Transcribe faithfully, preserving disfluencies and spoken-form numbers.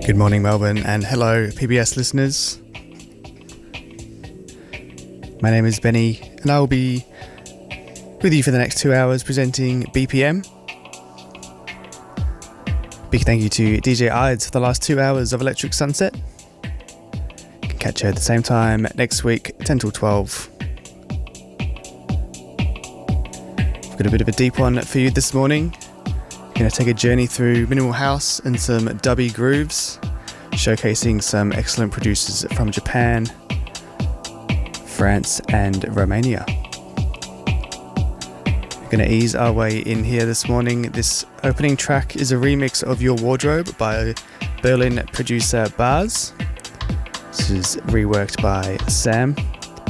Good morning, Melbourne, and hello, P B S listeners. My name is Benny, and I will be with you for the next two hours presenting B P M. Big thank you to D J Ides for the last two hours of Electric Sunset. You can catch her at the same time next week, ten till twelve. I've got a bit of a deep one for you this morning. We're going to take a journey through minimal house and some dubby grooves, showcasing some excellent producers from Japan, France and Romania. We're going to ease our way in here this morning. This opening track is a remix of Your Wardrobe by Berlin producer Baz. This is reworked by Sam.